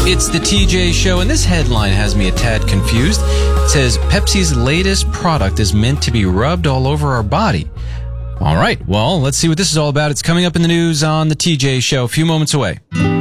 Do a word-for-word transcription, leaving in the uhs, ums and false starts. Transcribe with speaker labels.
Speaker 1: It's the T J Show, and this headline has me a tad confused. It says, Pepsi's latest product is meant to be rubbed all over our body. All right, well, let's see what this is all about. It's coming up in the news on the T J Show a few moments away.